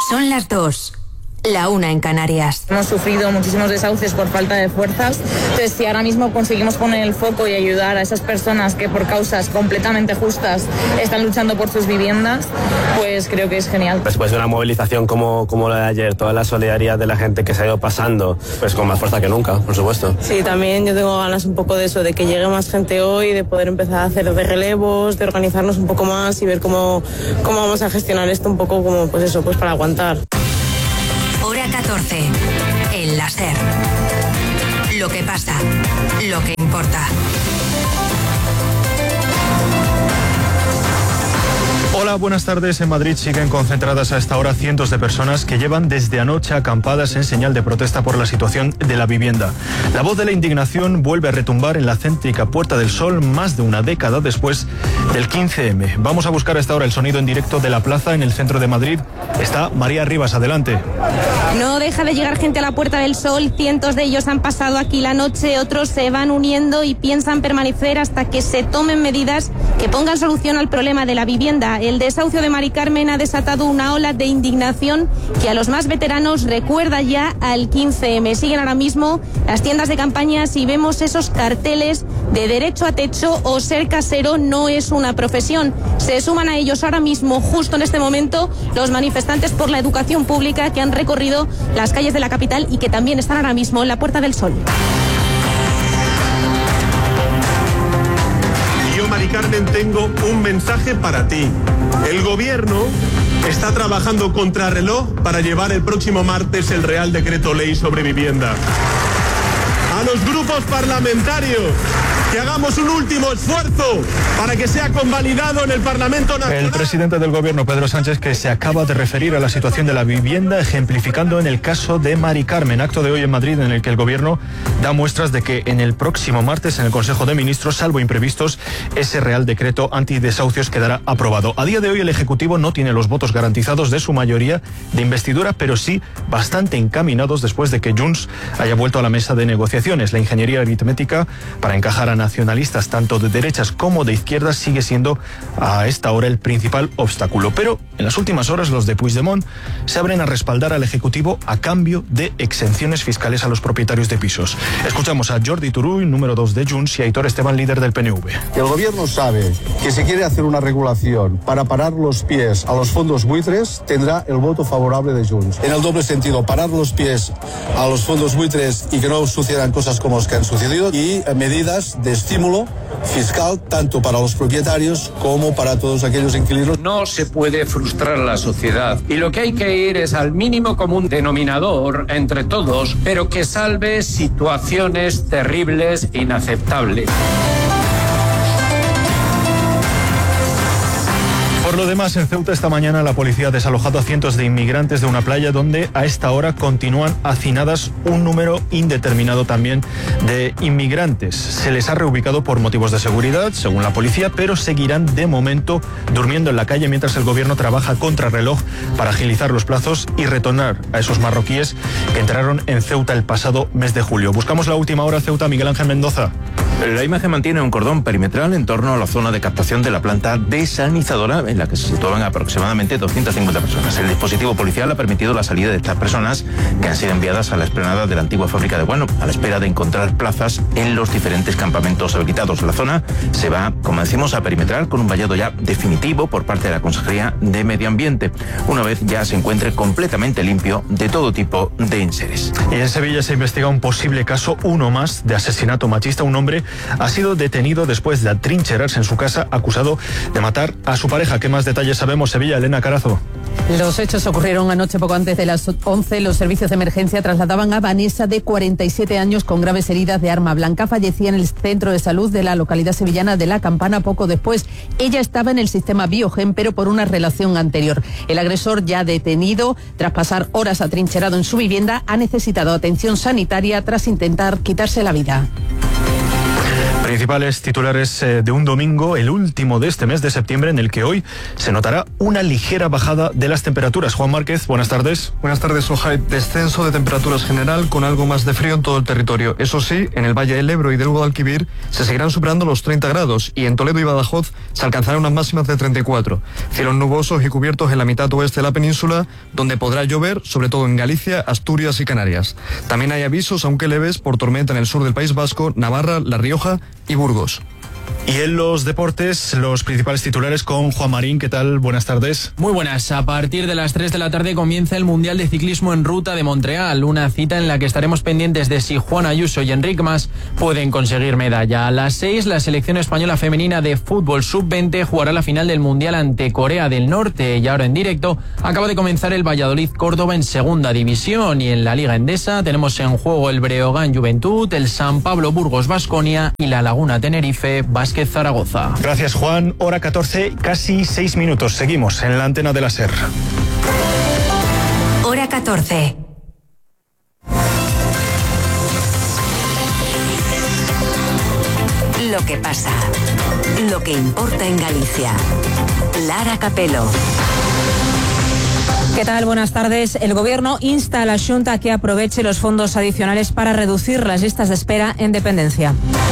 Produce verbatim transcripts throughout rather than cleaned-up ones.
Son las dos. La una en Canarias. Hemos sufrido muchísimos desahucios por falta de fuerzas. Entonces, si ahora mismo conseguimos poner el foco y ayudar a esas personas que por causas completamente justas están luchando por sus viviendas, pues creo que es genial. Después de una movilización como, como la de ayer, toda la solidaridad de la gente que se ha ido pasando, pues con más fuerza que nunca, por supuesto. Sí, también yo tengo ganas un poco de eso, de que llegue más gente hoy, de poder empezar a hacer de relevos, de organizarnos un poco más y ver cómo, cómo vamos a gestionar esto un poco como, pues eso, pues para aguantar. Hora catorce. El la SER. Lo que pasa, lo que importa. Hola, buenas tardes. En Madrid siguen concentradas a esta hora cientos de personas que llevan desde anoche acampadas en señal de protesta por la situación de la vivienda. La voz de la indignación vuelve a retumbar en la céntrica Puerta del Sol más de una década después del quince eme. Vamos a buscar a esta hora el sonido en directo de la plaza en el centro de Madrid. Está María Rivas, adelante. No deja de llegar gente a la Puerta del Sol. Cientos de ellos han pasado aquí la noche, otros se van uniendo y piensan permanecer hasta que se tomen medidas que pongan solución al problema de la vivienda. El desahucio de Mari Carmen ha desatado una ola de indignación que a los más veteranos recuerda ya al quince eme. Siguen ahora mismo las tiendas de campañas y vemos esos carteles de derecho a techo o ser casero no es una profesión. Se suman a ellos ahora mismo, justo en este momento, los manifestantes por la educación pública que han recorrido las calles de la capital y que también están ahora mismo en la Puerta del Sol. Mari Carmen, tengo un mensaje para ti. El gobierno está trabajando contrarreloj para llevar el próximo martes el Real Decreto Ley sobre vivienda. A los grupos parlamentarios, que hagamos un último esfuerzo para que sea convalidado en el Parlamento Nacional. El presidente del gobierno, Pedro Sánchez, que se acaba de referir a la situación de la vivienda, ejemplificando en el caso de Mari Carmen, acto de hoy en Madrid en el que el gobierno da muestras de que en el próximo martes en el Consejo de Ministros, salvo imprevistos, ese Real Decreto antidesahucios quedará aprobado. A día de hoy el Ejecutivo no tiene los votos garantizados de su mayoría de investidura, pero sí bastante encaminados después de que Junts haya vuelto a la mesa de negociaciones. La ingeniería aritmética para encajar a nacionalistas tanto de derechas como de izquierdas sigue siendo a esta hora el principal obstáculo. Pero en las últimas horas los de Puigdemont se abren a respaldar al Ejecutivo a cambio de exenciones fiscales a los propietarios de pisos. Escuchamos a Jordi Turull, número dos de Junts, y a Aitor Esteban, líder del P N V. El gobierno sabe que si quiere hacer una regulación para parar los pies a los fondos buitres, tendrá el voto favorable de Junts. En el doble sentido, parar los pies a los fondos buitres y que no sucedan cosas como las que han sucedido, y medidas de estímulo fiscal tanto para los propietarios como para todos aquellos inquilinos. No se puede frustrar a la sociedad y lo que hay que ir es al mínimo común denominador entre todos, pero que salve situaciones terribles e inaceptables. Por lo demás, en Ceuta esta mañana la policía ha desalojado a cientos de inmigrantes de una playa donde a esta hora continúan hacinadas un número indeterminado también de inmigrantes. Se les ha reubicado por motivos de seguridad, según la policía, pero seguirán de momento durmiendo en la calle mientras el gobierno trabaja contrarreloj para agilizar los plazos y retornar a esos marroquíes que entraron en Ceuta el pasado mes de julio. Buscamos la última hora Ceuta, Miguel Ángel Mendoza. La imagen mantiene un cordón perimetral en torno a la zona de captación de la planta desalinizadora en la que se situaban aproximadamente doscientas cincuenta personas. El dispositivo policial ha permitido la salida de estas personas que han sido enviadas a la explanada de la antigua fábrica de guano a la espera de encontrar plazas en los diferentes campamentos habilitados. La zona se va, como decimos, a perimetrar con un vallado ya definitivo por parte de la Consejería de Medio Ambiente, una vez ya se encuentre completamente limpio de todo tipo de enseres. Y en Sevilla se investiga un posible caso, uno más, de asesinato machista. Un hombre ha sido detenido después de atrincherarse en su casa acusado de matar a su pareja. ¿Qué más detalles sabemos? Sevilla, Elena Carazo. Los hechos ocurrieron anoche poco antes de las once. Los servicios de emergencia trasladaban a Vanessa, de cuarenta y siete años, con graves heridas de arma blanca. Fallecía en el centro de salud de la localidad sevillana de La Campana poco después. Ella estaba en el sistema Biogen, pero por una relación anterior. El agresor, ya detenido tras pasar horas atrincherado en su vivienda, ha necesitado atención sanitaria tras intentar quitarse la vida. Principales titulares eh, de un domingo, el último de este mes de septiembre, en el que hoy se notará una ligera bajada de las temperaturas. Juan Márquez, buenas tardes. Buenas tardes, Ojai. Descenso de temperaturas general con algo más de frío en todo el territorio. Eso sí, en el Valle del Ebro y del Guadalquivir se seguirán superando los treinta grados y en Toledo y Badajoz se alcanzarán unas máximas de treinta y cuatro. Cielos nubosos y cubiertos en la mitad oeste de la península, donde podrá llover, sobre todo en Galicia, Asturias y Canarias. También hay avisos, aunque leves, por tormenta en el sur del País Vasco, Navarra, La Rioja y Burgos. Y en los deportes, los principales titulares con Juan Marín. ¿Qué tal? Buenas tardes. Muy buenas. A partir de las tres de la tarde comienza el Mundial de Ciclismo en Ruta de Montreal, una cita en la que estaremos pendientes de si Juan Ayuso y Enric Mas pueden conseguir medalla. A las seis, la selección española femenina de fútbol sub veinte jugará la final del Mundial ante Corea del Norte. Y ahora en directo acaba de comenzar el Valladolid-Córdoba en segunda división, y en la Liga Endesa tenemos en juego el Breogán Juventud, el San Pablo Burgos Baskonia y la Laguna Tenerife Vázquez Zaragoza. Gracias, Juan. Hora catorce, casi seis minutos. Seguimos en la antena de la SER. Hora catorce. Lo que pasa, lo que importa en Galicia. Lara Capelo. ¿Qué tal? Buenas tardes. El Gobierno insta a la Xunta a que aproveche los fondos adicionales para reducir las listas de espera en dependencia.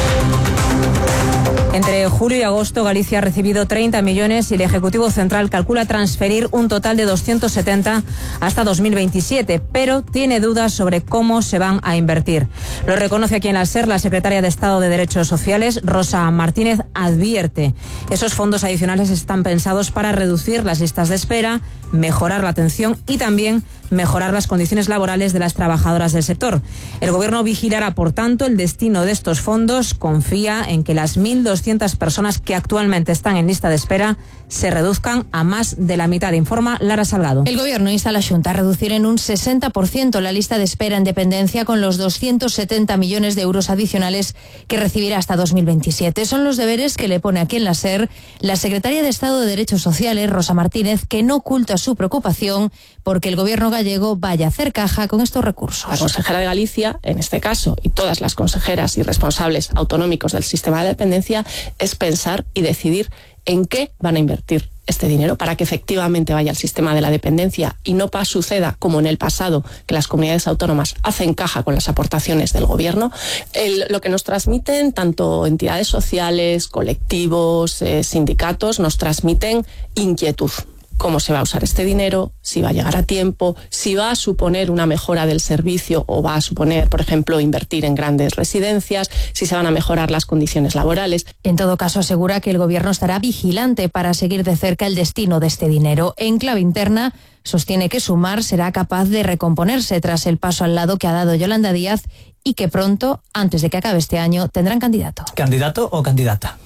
Entre julio y agosto, Galicia ha recibido treinta millones y el Ejecutivo Central calcula transferir un total de doscientos setenta hasta dos mil veintisiete, pero tiene dudas sobre cómo se van a invertir. Lo reconoce aquí en la SER la secretaria de Estado de Derechos Sociales, Rosa Martínez, advierte. Esos fondos adicionales están pensados para reducir las listas de espera, mejorar la atención y también mejorar las condiciones laborales de las trabajadoras del sector. El Gobierno vigilará, por tanto, el destino de estos fondos. Confía en que las mil doscientas personas que actualmente están en lista de espera se reduzcan a más de la mitad, informa Lara Salgado. El Gobierno insta a la Xunta a reducir en un sesenta por ciento la lista de espera en dependencia con los doscientos setenta millones de euros adicionales que recibirá hasta dos mil veintisiete. Son los deberes que le pone aquí en la SER la secretaria de Estado de Derechos Sociales, Rosa Martínez, que no oculta su preocupación porque el Gobierno gallego vaya a hacer caja con estos recursos. La consejera de Galicia, en este caso, y todas las consejeras y responsables autonómicos del sistema de dependencia, es pensar y decidir en qué van a invertir este dinero para que efectivamente vaya al sistema de la dependencia y no pa suceda como en el pasado, que las comunidades autónomas hacen caja con las aportaciones del Gobierno. El, lo que nos transmiten tanto entidades sociales, colectivos, eh, sindicatos, nos transmiten inquietud. Cómo se va a usar este dinero, si va a llegar a tiempo, si va a suponer una mejora del servicio o va a suponer, por ejemplo, invertir en grandes residencias, si se van a mejorar las condiciones laborales. En todo caso, asegura que el Gobierno estará vigilante para seguir de cerca el destino de este dinero. En clave interna, sostiene que Sumar será capaz de recomponerse tras el paso al lado que ha dado Yolanda Díaz y que pronto, antes de que acabe este año, tendrán candidato. ¿Candidato o candidata?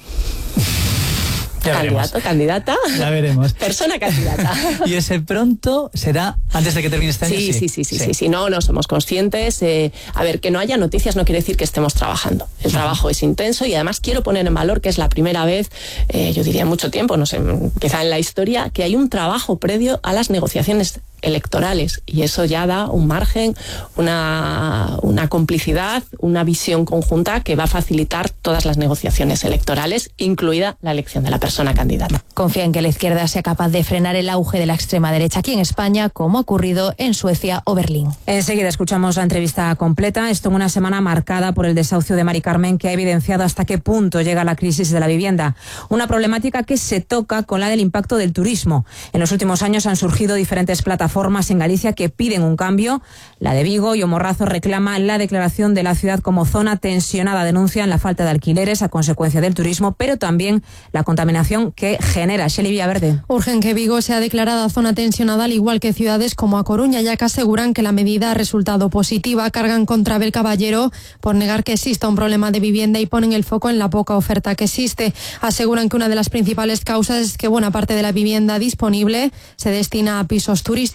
Ya candidato, veremos. Candidata. Ya veremos. Persona candidata. Y ese pronto será antes de que termine este año. Sí, sí, sí, sí, sí, sí, sí. No, no somos conscientes. Eh, a ver, que no haya noticias no quiere decir que estemos trabajando. El trabajo es intenso y además quiero poner en valor que es la primera vez, eh, yo diría mucho tiempo, no sé, quizá en la historia, que hay un trabajo previo a las negociaciones electorales, y eso ya da un margen, una, una complicidad, una visión conjunta que va a facilitar todas las negociaciones electorales, incluida la elección de la persona candidata. Confía en que la izquierda sea capaz de frenar el auge de la extrema derecha aquí en España, como ha ocurrido en Suecia o Berlín. Enseguida escuchamos la entrevista completa. Esto en una semana marcada por el desahucio de Mari Carmen, que ha evidenciado hasta qué punto llega la crisis de la vivienda. Una problemática que se toca con la del impacto del turismo. En los últimos años han surgido diferentes plataformas Plataformas en Galicia que piden un cambio. La de Vigo y Morrazo reclama la declaración de la ciudad como zona tensionada. Denuncian la falta de alquileres a consecuencia del turismo, pero también la contaminación que genera. Shelley Villaverde. Urgen que Vigo sea declarada zona tensionada, al igual que ciudades como A Coruña, ya que aseguran que la medida ha resultado positiva. Cargan contra Abel Caballero por negar que exista un problema de vivienda y ponen el foco en la poca oferta que existe. Aseguran que una de las principales causas es que buena parte de la vivienda disponible se destina a pisos turísticos.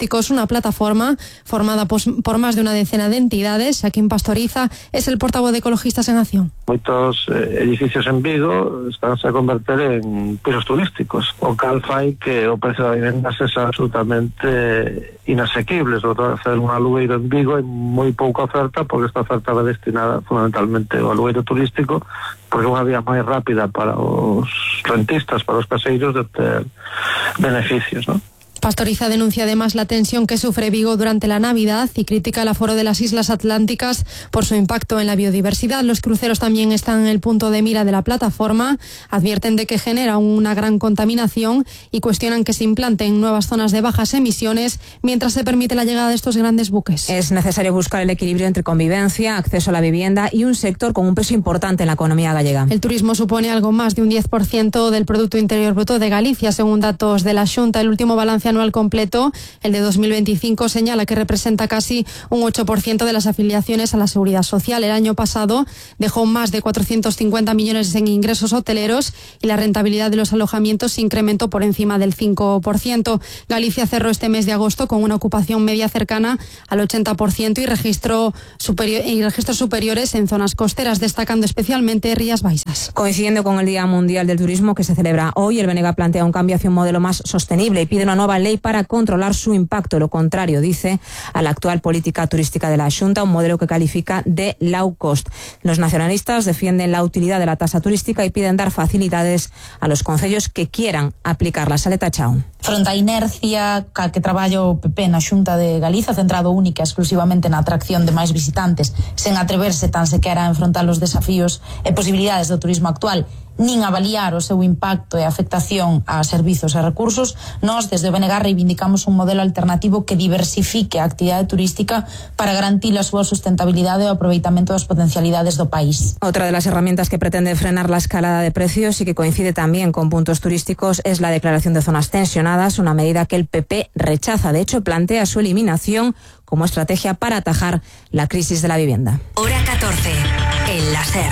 turísticos, una plataforma formada por, por más de una decena de entidades. Joaquín Pastoriza es el portavoz de Ecologistas en Acción. Moitos eh, edificios en Vigo estánse a converter en pisos turísticos, o cal fai que o precio da vivenda sexa absolutamente inasequible. Sobre todo hacer un alugueiro en Vigo hai moi pouca oferta, porque esta oferta va destinada fundamentalmente ao alugueiro turístico, porque é unha vía máis rápida para os rentistas, para os caseiros, de ter beneficios, ¿no? Pastoriza denuncia además la tensión que sufre Vigo durante la Navidad y critica el aforo de las Islas Atlánticas por su impacto en la biodiversidad. Los cruceros también están en el punto de mira de la plataforma, advierten de que genera una gran contaminación y cuestionan que se implanten nuevas zonas de bajas emisiones mientras se permite la llegada de estos grandes buques. Es necesario buscar el equilibrio entre convivencia, acceso a la vivienda y un sector con un peso importante en la economía gallega. El turismo supone algo más de un diez por ciento del Producto Interior Bruto de Galicia, según datos de la Xunta. El último balance anual completo, el de dos mil veinticinco, señala que representa casi un ocho por ciento de las afiliaciones a la Seguridad Social. El año pasado dejó más de cuatrocientos cincuenta millones en ingresos hoteleros y la rentabilidad de los alojamientos se incrementó por encima del cinco por ciento. Galicia cerró este mes de agosto con una ocupación media cercana al ochenta por ciento y, registró superior, y registros superiores en zonas costeras, destacando especialmente Rías Baixas. Coincidiendo con el Día Mundial del Turismo que se celebra hoy, el B N G plantea un cambio hacia un modelo más sostenible y pide una nueva ley para controlar su impacto. Lo contrario, dice, a la actual política turística de la Xunta, un modelo que califica de low cost. Los nacionalistas defienden la utilidad de la tasa turística y piden dar facilidades a los concellos que quieran aplicarla. Saleta Chao. Fronte á inercia ca que traballa o P P na Xunta de Galiza, centrado única exclusivamente na atracción de máis visitantes, sen atreverse tan sequera a enfrontar os desafíos e posibilidades do turismo actual, nin avaliar o seu impacto e afectación a servizos e recursos, nós desde o B N G reivindicamos un modelo alternativo que diversifique a actividade turística para garantir a súa sustentabilidade e o aproveitamento das potencialidades do país. Otra de las herramientas que pretende frenar la escalada de precios y que coincide también con puntos turísticos es la declaración de zonas tensionadas, una medida que el P P rechaza. De hecho, plantea su eliminación como estrategia para atajar la crisis de la vivienda. Hora catorce, el láser.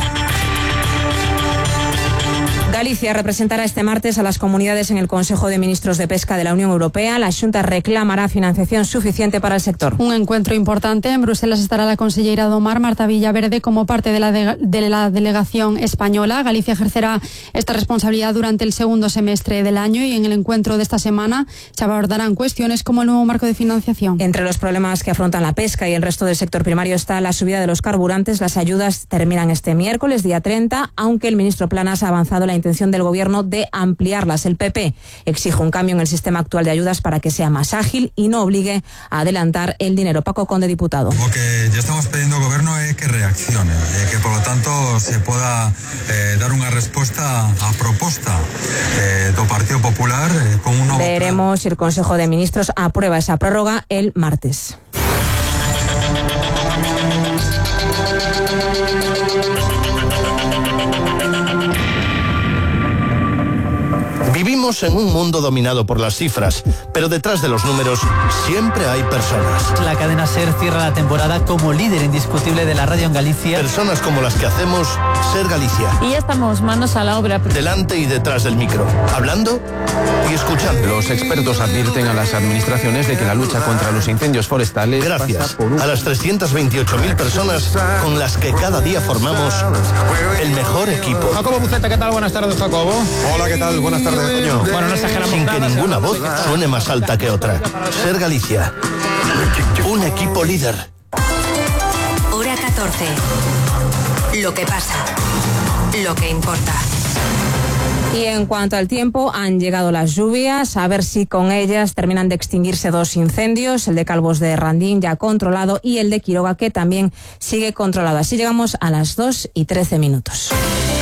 Galicia representará este martes a las comunidades en el Consejo de Ministros de Pesca de la Unión Europea. La Xunta reclamará financiación suficiente para el sector. Un encuentro importante. En Bruselas estará la consellera do Mar, Marta Villaverde, como parte de la, de, de la delegación española. Galicia ejercerá esta responsabilidad durante el segundo semestre del año y en el encuentro de esta semana se abordarán cuestiones como el nuevo marco de financiación. Entre los problemas que afrontan la pesca y el resto del sector primario está la subida de los carburantes. Las ayudas terminan este miércoles, día treinta, aunque el ministro Planas ha avanzado la intención del Gobierno de ampliarlas. El P P exige un cambio en el sistema actual de ayudas para que sea más ágil y no obligue a adelantar el dinero. Paco Conde, diputado. Lo que ya estamos pidiendo al Gobierno es que reaccione, eh, que por lo tanto se pueda eh, dar una respuesta a proposta eh, do Partido Popular eh, con un nuevo Veremos si el Consejo de Ministros aprueba esa prórroga el martes. Vivimos en un mundo dominado por las cifras, pero detrás de los números siempre hay personas. La cadena SER cierra la temporada como líder indiscutible de la radio en Galicia. Personas como las que hacemos SER Galicia. Y ya estamos manos a la obra. Delante y detrás del micro, hablando y escuchando. Los expertos advierten a las administraciones de que la lucha contra los incendios forestales... Gracias a las trescientas veintiocho mil personas con las que cada día formamos el mejor equipo. Jacobo Buceta, ¿qué tal? Buenas tardes, Jacobo. Hola, ¿qué tal? Buenas tardes, Toño. Bueno, no exageramos. Sin que ninguna voz suene más alta que otra. SER Galicia. Un equipo líder. Hora catorce. Lo que pasa. Lo que importa. Y en cuanto al tiempo, han llegado las lluvias, a ver si con ellas terminan de extinguirse dos incendios, el de Calvos de Randín ya controlado y el de Quiroga, que también sigue controlado. Así llegamos a las dos y trece minutos.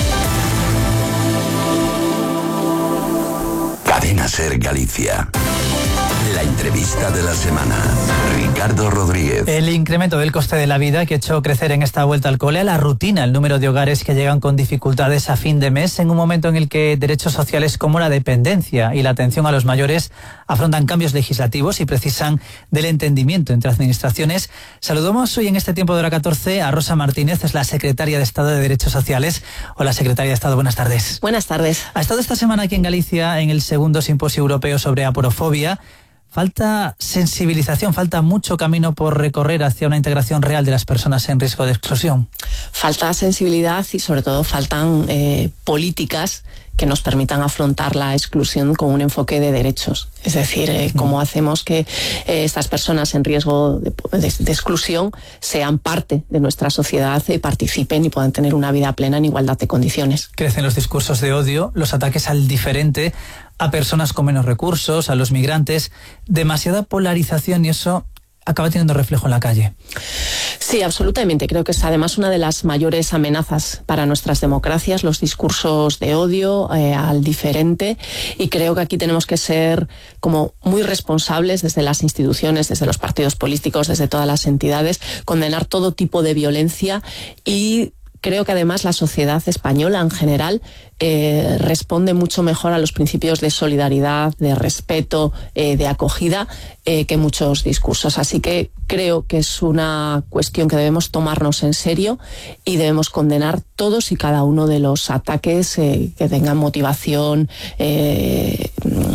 Cadena SER Galicia. La entrevista de la semana. Ricardo Rodríguez. El incremento del coste de la vida que ha hecho crecer en esta vuelta al cole a la rutina el número de hogares que llegan con dificultades a fin de mes en un momento en el que derechos sociales como la dependencia y la atención a los mayores afrontan cambios legislativos y precisan del entendimiento entre administraciones. Saludamos hoy en este tiempo de hora catorce a Rosa Martínez, es la secretaria de Estado de Derechos Sociales. Hola, secretaria de Estado, buenas tardes. Buenas tardes. Ha estado esta semana aquí en Galicia en el segundo simposio europeo sobre aporofobia. Falta sensibilización, falta mucho camino por recorrer hacia una integración real de las personas en riesgo de exclusión. Falta sensibilidad y sobre todo faltan eh, políticas que nos permitan afrontar la exclusión con un enfoque de derechos. Es decir, eh, cómo hacemos que eh, estas personas en riesgo de, de, de exclusión sean parte de nuestra sociedad, eh, participen y puedan tener una vida plena en igualdad de condiciones. Crecen los discursos de odio, los ataques al diferente, a personas con menos recursos, a los migrantes, demasiada polarización y eso acaba teniendo reflejo en la calle. Sí, absolutamente. Creo que es además una de las mayores amenazas para nuestras democracias, los discursos de odio eh, al diferente, y creo que aquí tenemos que ser como muy responsables desde las instituciones, desde los partidos políticos, desde todas las entidades, condenar todo tipo de violencia y creo que además la sociedad española en general eh, responde mucho mejor a los principios de solidaridad, de respeto, eh, de acogida eh, que muchos discursos. Así que creo que es una cuestión que debemos tomarnos en serio y debemos condenar todos y cada uno de los ataques eh, que tengan motivación eh,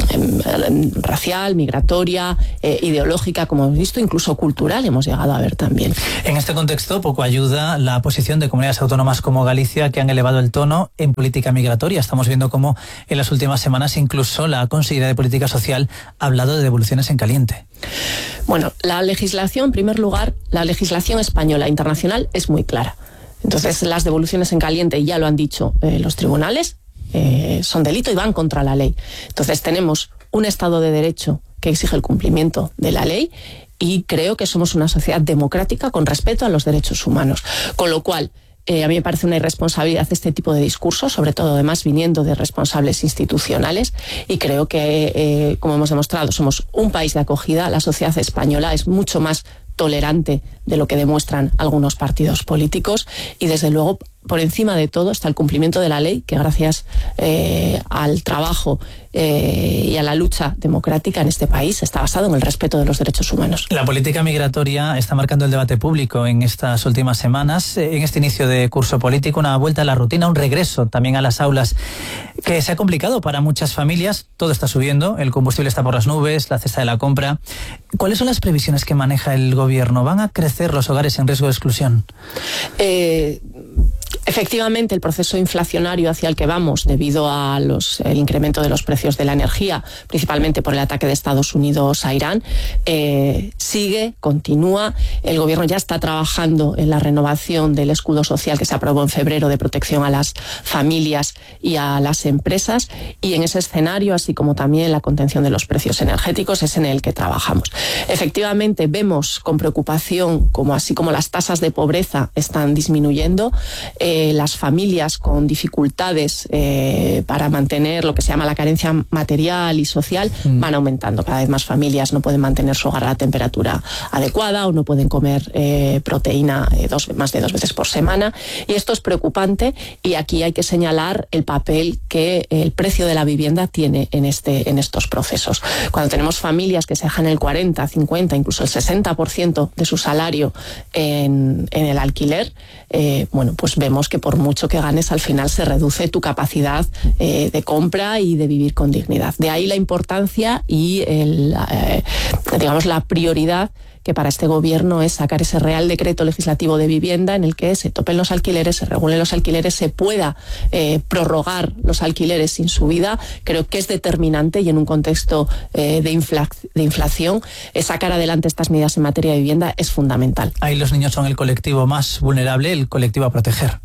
racial, migratoria, eh, ideológica, como hemos visto, incluso cultural hemos llegado a ver también. En este contexto poco ayuda la posición de comunidades autónomas como Galicia, que han elevado el tono en política migratoria. Estamos viendo cómo en las últimas semanas incluso la consejera de Política Social ha hablado de devoluciones en caliente. Bueno, la legislación, en primer lugar, la legislación española internacional es muy clara. Entonces, las devoluciones en caliente, ya lo han dicho eh, los tribunales, eh, son delito y van contra la ley. Entonces, tenemos un Estado de Derecho que exige el cumplimiento de la ley y creo que somos una sociedad democrática con respeto a los derechos humanos. Con lo cual, Eh, a mí me parece una irresponsabilidad este tipo de discursos, sobre todo además viniendo de responsables institucionales, y creo que, eh, como hemos demostrado, somos un país de acogida. La sociedad española es mucho más tolerante de lo que demuestran algunos partidos políticos y desde luego por encima de todo está el cumplimiento de la ley, que gracias eh, al trabajo eh, y a la lucha democrática en este país está basado en el respeto de los derechos humanos. La política migratoria está marcando el debate público en estas últimas semanas, en este inicio de curso político, una vuelta a la rutina, un regreso también a las aulas, que se ha complicado para muchas familias. Todo está subiendo, el combustible está por las nubes, la cesta de la compra. ¿Cuáles son las previsiones que maneja el gobierno? ¿Van a crecer los hogares en riesgo de exclusión? Eh... Efectivamente, el proceso inflacionario hacia el que vamos debido a los, el incremento de los precios de la energía, principalmente por el ataque de Estados Unidos a Irán, eh, sigue, continúa. El gobierno ya está trabajando en la renovación del escudo social que se aprobó en febrero de protección a las familias y a las empresas, y en ese escenario, así como también la contención de los precios energéticos, es en el que trabajamos. Efectivamente, vemos con preocupación como así como las tasas de pobreza están disminuyendo, Eh, las familias con dificultades eh, para mantener lo que se llama la carencia material y social mm. van aumentando. Cada vez más familias no pueden mantener su hogar a la temperatura adecuada o no pueden comer eh, proteína eh, dos, más de dos veces por semana, y esto es preocupante, y aquí hay que señalar el papel que el precio de la vivienda tiene en, este, en estos procesos. Cuando tenemos familias que se dejan el cuarenta, cincuenta, incluso el sesenta por ciento de su salario en, en el alquiler, eh, bueno, pues vemos que por mucho que ganes, al final se reduce tu capacidad eh, de compra y de vivir con dignidad. De ahí la importancia y el, eh, digamos la prioridad que para este gobierno es sacar ese Real Decreto Legislativo de Vivienda en el que se topen los alquileres, se regulen los alquileres, se pueda eh, prorrogar los alquileres sin subida. Creo que es determinante, y en un contexto eh, de, infla de inflación, eh, sacar adelante estas medidas en materia de vivienda es fundamental. Ahí los niños son el colectivo más vulnerable, el colectivo a proteger.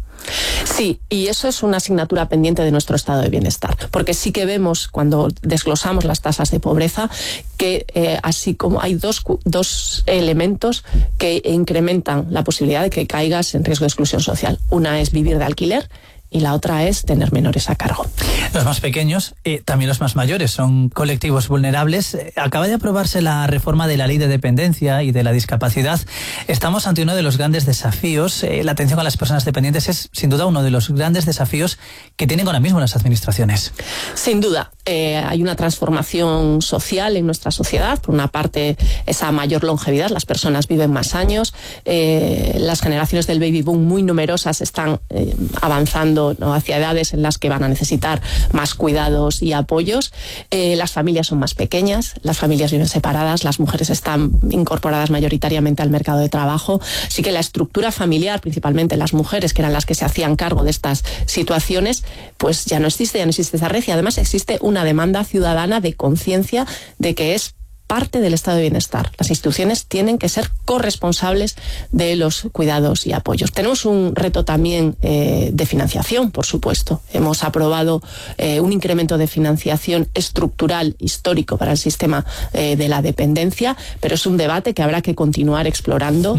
Sí, y eso es una asignatura pendiente de nuestro estado de bienestar, porque sí que vemos cuando desglosamos las tasas de pobreza que eh, así como hay dos, dos elementos que incrementan la posibilidad de que caigas en riesgo de exclusión social. Una es vivir de alquiler y la otra es tener menores a cargo. Los más pequeños, eh, también los más mayores, son colectivos vulnerables. Eh, acaba de aprobarse la reforma de la Ley de Dependencia y de la Discapacidad. Estamos ante uno de los grandes desafíos. Eh, la atención a las personas dependientes es, sin duda, uno de los grandes desafíos que tienen ahora mismo las administraciones. Sin duda. Eh, hay una transformación social en nuestra sociedad. Por una parte, esa mayor longevidad, las personas viven más años, eh, las generaciones del baby boom muy numerosas están eh, avanzando avanzando, ¿no?, hacia edades en las que van a necesitar más cuidados y apoyos. Eh, las familias son más pequeñas, las familias viven separadas, las mujeres están incorporadas mayoritariamente al mercado de trabajo, así que la estructura familiar, principalmente las mujeres, que eran las que se hacían cargo de estas situaciones, pues ya no existe, ya no existe esa red, y además existe una demanda ciudadana de conciencia de que es parte del estado de bienestar. Las instituciones tienen que ser corresponsables de los cuidados y apoyos. Tenemos un reto también eh, de financiación, por supuesto. Hemos aprobado eh, un incremento de financiación estructural histórico para el sistema eh, de la dependencia, pero es un debate que habrá que continuar explorando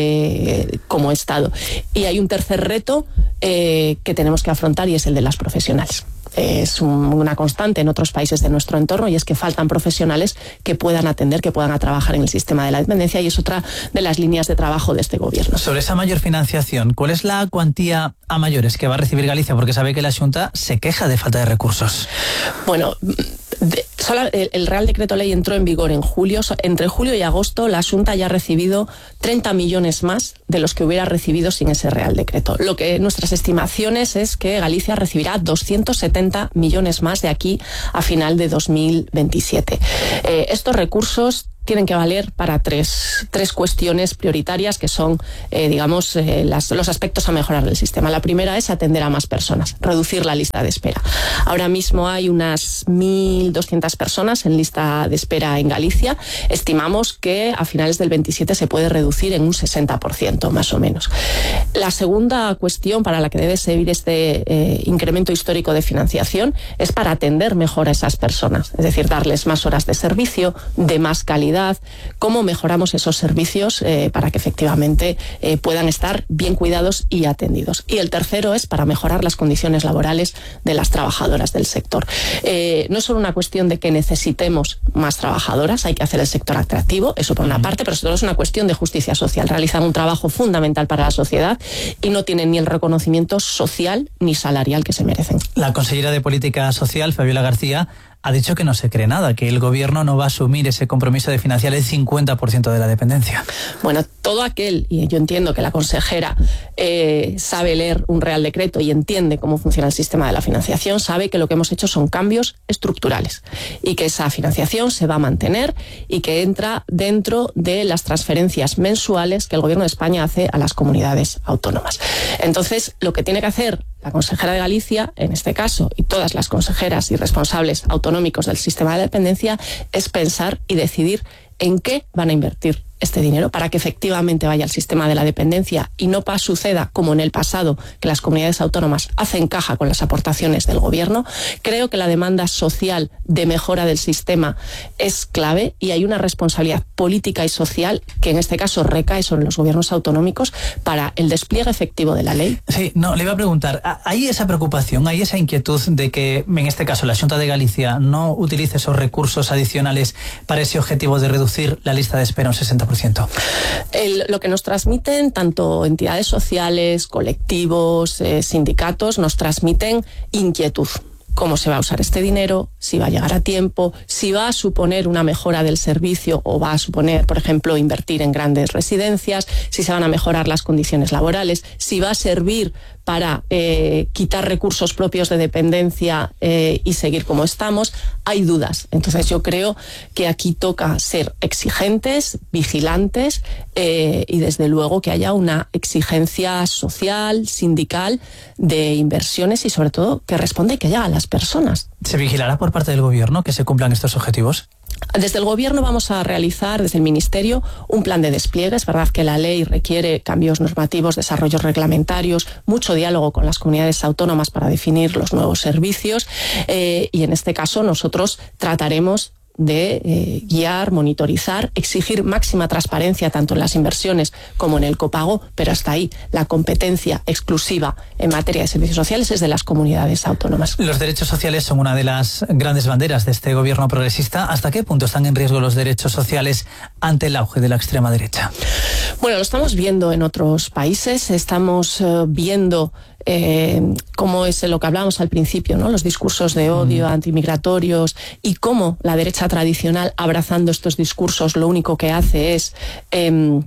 eh, como Estado. Y hay un tercer reto eh, que tenemos que afrontar, y es el de las profesionales. Es un, una constante en otros países de nuestro entorno, y es que faltan profesionales que puedan atender, que puedan trabajar en el sistema de la dependencia, y es otra de las líneas de trabajo de este gobierno. Sobre esa mayor financiación, ¿cuál es la cuantía a mayores que va a recibir Galicia? Porque sabe que la Xunta se queja de falta de recursos. Bueno, de, solo el, el Real Decreto Ley entró en vigor en julio. Entre julio y agosto la Xunta ya ha recibido treinta millones más de los que hubiera recibido sin ese Real Decreto. Lo que nuestras estimaciones es que Galicia recibirá doscientos setenta millones más de aquí a final de dos mil veintisiete. Eh, estos recursos tienen que valer para tres, tres cuestiones prioritarias que son, eh, digamos, eh, las, los aspectos a mejorar del sistema. La primera es atender a más personas, reducir la lista de espera. Ahora mismo hay unas mil doscientas personas en lista de espera en Galicia. Estimamos que a finales del veintisiete se puede reducir en un sesenta por ciento, más o menos. La segunda cuestión para la que debe servir este eh, incremento histórico de financiación es para atender mejor a esas personas, es decir, darles más horas de servicio, de más calidad. Cómo mejoramos esos servicios eh, para que efectivamente eh, puedan estar bien cuidados y atendidos. Y el tercero es para mejorar las condiciones laborales de las trabajadoras del sector. Eh, no es solo una cuestión de que necesitemos más trabajadoras, hay que hacer el sector atractivo, eso por una parte, pero sobre todo es una cuestión de justicia social. Realizan un trabajo fundamental para la sociedad y no tienen ni el reconocimiento social ni salarial que se merecen. La consellera de Política Social, Fabiola García, ha dicho que no se cree nada, que el gobierno no va a asumir ese compromiso de financiar el cincuenta por ciento de la dependencia. Bueno, todo aquel, y yo entiendo que la consejera eh, sabe leer un Real Decreto y entiende cómo funciona el sistema de la financiación, sabe que lo que hemos hecho son cambios estructurales y que esa financiación se va a mantener y que entra dentro de las transferencias mensuales que el gobierno de España hace a las comunidades autónomas. Entonces, lo que tiene que hacer la consejera de Galicia, en este caso, y todas las consejeras y responsables autonómicos del sistema de dependencia, es pensar y decidir en qué van a invertir este dinero para que efectivamente vaya al sistema de la dependencia y no suceda como en el pasado, que las comunidades autónomas hacen caja con las aportaciones del gobierno. Creo que la demanda social de mejora del sistema es clave y hay una responsabilidad política y social que en este caso recae sobre los gobiernos autonómicos para el despliegue efectivo de la ley. Sí, no, le iba a preguntar, ¿hay esa preocupación, hay esa inquietud de que en este caso la Xunta de Galicia no utilice esos recursos adicionales para ese objetivo de reducir la lista de espera un sesenta por ciento? El, lo que nos transmiten tanto entidades sociales, colectivos, eh, sindicatos, nos transmiten inquietud. Cómo se va a usar este dinero, si va a llegar a tiempo, si va a suponer una mejora del servicio o va a suponer, por ejemplo, invertir en grandes residencias, si se van a mejorar las condiciones laborales, si va a servir para eh, quitar recursos propios de dependencia eh, y seguir como estamos. Hay dudas. Entonces yo creo que aquí toca ser exigentes, vigilantes eh, y desde luego que haya una exigencia social, sindical, de inversiones y sobre todo que responda y que llegue a las personas. ¿Se vigilará por parte del gobierno que se cumplan estos objetivos? Desde el Gobierno vamos a realizar, desde el Ministerio, un plan de despliegue. Es verdad que la ley requiere cambios normativos, desarrollos reglamentarios, mucho diálogo con las comunidades autónomas para definir los nuevos servicios eh, y en este caso nosotros trataremos de eh, guiar, monitorizar, exigir máxima transparencia tanto en las inversiones como en el copago, pero hasta ahí la competencia exclusiva en materia de servicios sociales es de las comunidades autónomas. Los derechos sociales son una de las grandes banderas de este gobierno progresista. ¿Hasta qué punto están en riesgo los derechos sociales ante el auge de la extrema derecha? Bueno, lo estamos viendo en otros países, estamos uh, viendo Eh, cómo es lo que hablábamos al principio, ¿no? Los discursos de odio, mm. antimigratorios y cómo la derecha tradicional abrazando estos discursos lo único que hace es eh,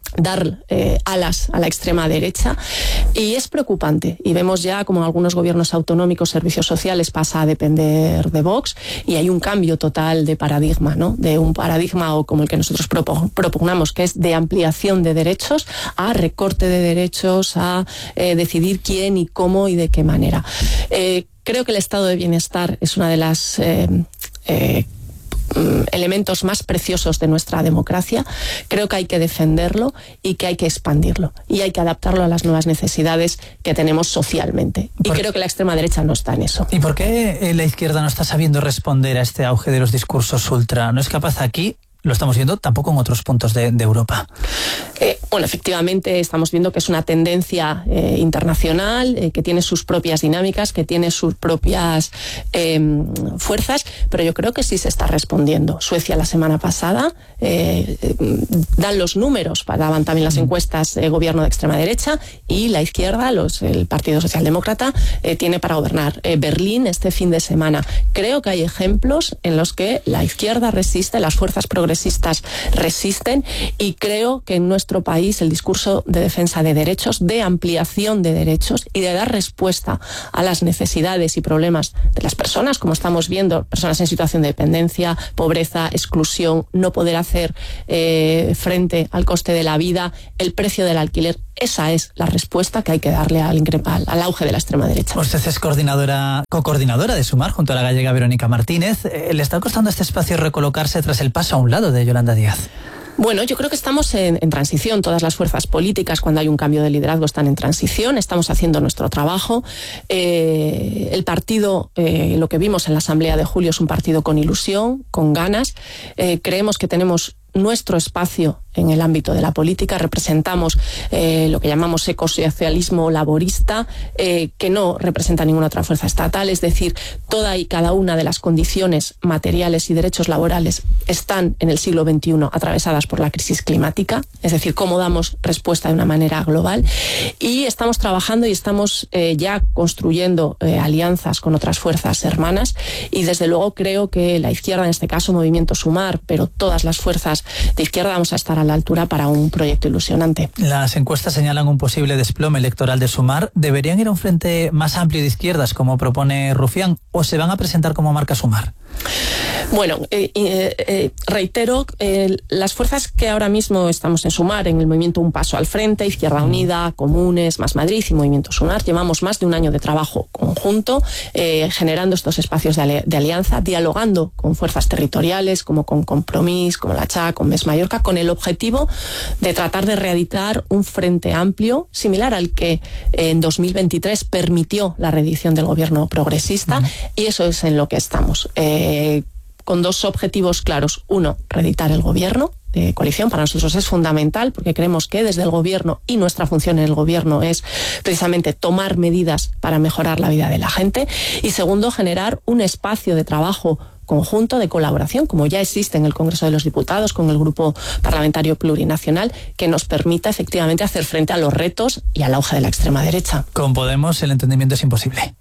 dar eh, alas a la extrema derecha, y es preocupante, y vemos ya como en algunos gobiernos autonómicos servicios sociales pasa a depender de Vox, y hay un cambio total de paradigma, ¿no? De un paradigma o como el que nosotros propugnamos, que es de ampliación de derechos a recorte de derechos, a eh, decidir quién y cómo y de qué manera. Eh, creo que el estado de bienestar es una de las eh, eh, elementos más preciosos de nuestra democracia. Creo que hay que defenderlo y que hay que expandirlo y hay que adaptarlo a las nuevas necesidades que tenemos socialmente. Y creo que la extrema derecha no está en eso. ¿Y por qué la izquierda no está sabiendo responder a este auge de los discursos ultra? ¿No es capaz aquí? Lo estamos viendo tampoco en otros puntos de, de Europa. Eh, bueno, efectivamente estamos viendo que es una tendencia eh, internacional, eh, que tiene sus propias dinámicas, que tiene sus propias eh, fuerzas, pero yo creo que sí se está respondiendo. Suecia la semana pasada eh, dan los números, daban también las encuestas eh, gobierno de extrema derecha, y la izquierda, los, el Partido Socialdemócrata, eh, tiene para gobernar. Eh, Berlín este fin de semana. Creo que hay ejemplos en los que la izquierda resiste, las fuerzas progresistas resisten, y creo que en nuestro país el discurso de defensa de derechos, de ampliación de derechos y de dar respuesta a las necesidades y problemas de las personas, como estamos viendo, personas en situación de dependencia, pobreza, exclusión, no poder hacer eh, frente al coste de la vida, el precio del alquiler. Esa es la respuesta que hay que darle al, al, al auge de la extrema derecha. Usted es coordinadora, co-coordinadora de Sumar junto a la gallega Verónica Martínez. ¿Le está costando a este espacio recolocarse tras el paso a un lado de Yolanda Díaz? Bueno, yo creo que estamos en, en transición. Todas las fuerzas políticas, cuando hay un cambio de liderazgo, están en transición. Estamos haciendo nuestro trabajo. Eh, el partido, eh, lo que vimos en la asamblea de julio, es un partido con ilusión, con ganas. Eh, creemos que tenemos nuestro espacio en el ámbito de la política. Representamos eh, lo que llamamos ecosocialismo laborista, eh, que no representa ninguna otra fuerza estatal, es decir, toda y cada una de las condiciones materiales y derechos laborales están en el siglo veintiuno atravesadas por la crisis climática, es decir, cómo damos respuesta de una manera global, y estamos trabajando y estamos eh, ya construyendo eh, alianzas con otras fuerzas hermanas, y desde luego creo que la izquierda, en este caso Movimiento Sumar, pero todas las fuerzas de izquierda, vamos a estar a la altura para un proyecto ilusionante. Las encuestas señalan un posible desplome electoral de Sumar. ¿Deberían ir a un frente más amplio de izquierdas, como propone Rufián, o se van a presentar como marca Sumar? Bueno, eh, eh, reitero, eh, las fuerzas que ahora mismo estamos en Sumar, en el movimiento Un Paso al Frente, Izquierda Unida, Comunes, Más Madrid y Movimiento Sumar, llevamos más de un año de trabajo conjunto, eh, generando estos espacios de, ali de alianza, dialogando con fuerzas territoriales, como con Compromís, como la C H A, con Més Mallorca, con el objetivo de tratar de reeditar un frente amplio, similar al que en dos mil veintitrés permitió la reedición del gobierno progresista, uh-huh. y eso es en lo que estamos. Eh, con dos objetivos claros. Uno, reeditar el gobierno de coalición. Para nosotros es fundamental, porque creemos que desde el gobierno, y nuestra función en el gobierno es precisamente tomar medidas para mejorar la vida de la gente. Y segundo, generar un espacio de trabajo conjunto, de colaboración, como ya existe en el Congreso de los Diputados con el Grupo Parlamentario Plurinacional, que nos permita efectivamente hacer frente a los retos y al auge de la extrema derecha. Con Podemos el entendimiento es imposible.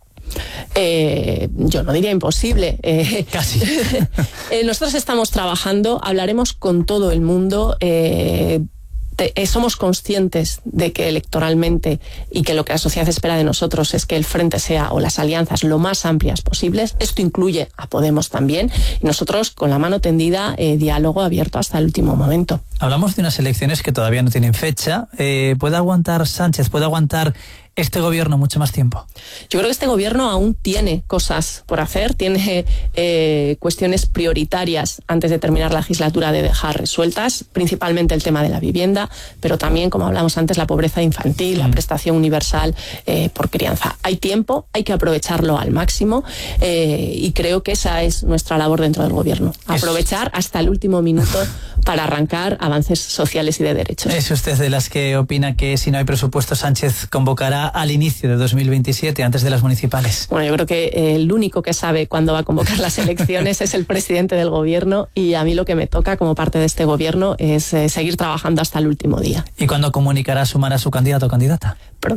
Eh, yo no diría imposible. Eh, Casi. eh, nosotros estamos trabajando, hablaremos con todo el mundo. Eh, Te, eh, somos conscientes de que electoralmente, y que lo que la sociedad espera de nosotros es que el frente sea, o las alianzas, lo más amplias posibles. Esto incluye a Podemos también, y nosotros con la mano tendida, eh, diálogo abierto hasta el último momento. Hablamos de unas elecciones que todavía no tienen fecha. Eh, ¿Puede aguantar Sánchez, puede aguantar este gobierno mucho más tiempo? Yo creo que este gobierno aún tiene cosas por hacer, tiene eh, cuestiones prioritarias antes de terminar la legislatura de dejar resueltas, principalmente el tema de la vivienda, pero también, como hablamos antes, la pobreza infantil, la prestación universal eh, por crianza. Hay tiempo, hay que aprovecharlo al máximo, eh, y creo que esa es nuestra labor dentro del gobierno, aprovechar hasta el último minuto para arrancar avances sociales y de derechos. ¿Es usted de las que opina que si no hay presupuesto Sánchez convocará al inicio de dos mil veintisiete, antes de las municipales? Bueno, yo creo que eh, el único que sabe cuándo va a convocar las elecciones es el presidente del gobierno, y a mí lo que me toca como parte de este gobierno es eh, seguir trabajando hasta el último día. ¿Y cuándo comunicará Sumar a su candidato o candidata? Pronto. Pronto.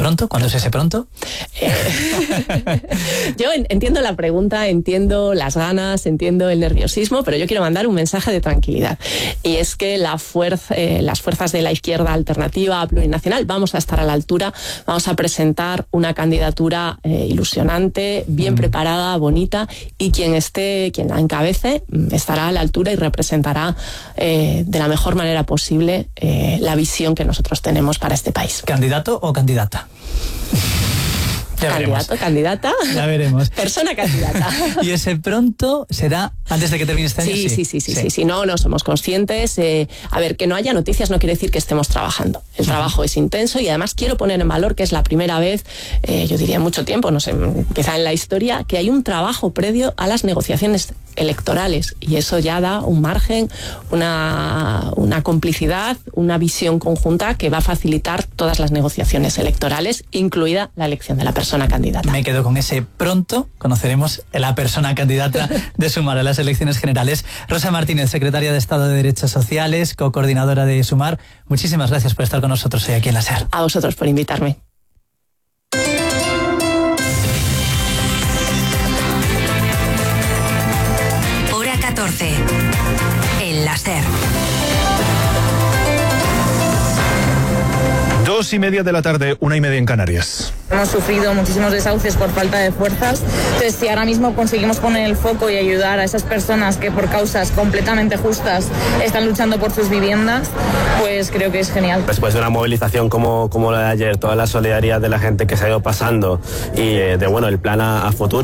¿Pronto? ¿Cuándo es ese pronto? Eh, yo entiendo la pregunta, entiendo las ganas, entiendo el nerviosismo, pero yo quiero mandar un mensaje de tranquilidad. Y es que la fuerza, eh, las fuerzas de la izquierda alternativa plurinacional vamos a estar a la altura, vamos a presentar una candidatura eh, ilusionante, bien mm. preparada, bonita, y quien esté, quien la encabece, estará a la altura y representará eh, de la mejor manera posible eh, la visión que nosotros tenemos para este país. ¿Candidato o candidata? Ya Candidato, veremos. candidata. Ya veremos. Persona candidata. ¿Y ese pronto será antes de que termine este año? Sí, sí, sí, sí, sí, sí, sí. No, no somos conscientes. Eh, a ver, que no haya noticias no quiere decir que estemos trabajando. El trabajo es intenso y además quiero poner en valor que es la primera vez, eh, yo diría en mucho tiempo, no sé, quizá en la historia, que hay un trabajo previo a las negociaciones electorales, y eso ya da un margen, una, una complicidad, una visión conjunta que va a facilitar todas las negociaciones electorales, incluida la elección de la persona candidata. Me quedo con ese pronto, conoceremos la persona candidata de Sumar a las elecciones generales. Rosa Martínez, secretaria de Estado de Derechos Sociales, co-coordinadora de Sumar, muchísimas gracias por estar con nosotros hoy aquí en la SER. A vosotros por invitarme. catorce. En la SER. Dos y media de la tarde, una y media en Canarias. Hemos sufrido muchísimos desahucios por falta de fuerzas. Entonces, si ahora mismo conseguimos poner el foco y ayudar a esas personas que por causas completamente justas están luchando por sus viviendas, pues creo que es genial. Después de una movilización como, como la de ayer, toda la solidaridad de la gente que se ha ido pasando y eh, de bueno el plan a, a futuro.